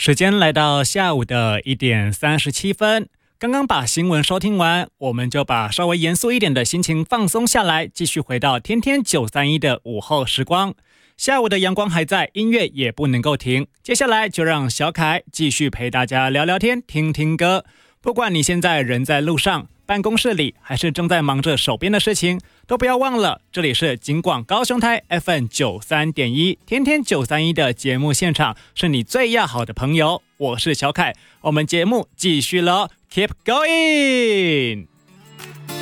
时间来到下午的1点37分，刚刚把新闻收听完，我们就把稍微严肃一点的心情放松下来，继续回到天天931的午后时光。下午的阳光还在，音乐也不能够停，接下来就让小凯继续陪大家聊聊天，听听歌。不管你现在人在路上、办公室里，还是正在忙着手边的事情，都不要忘了，这里是警广高雄台 FM 93.1，天天931的节目现场，是你最要好的朋友，我是小凯，我们节目继续了 ，Keep going。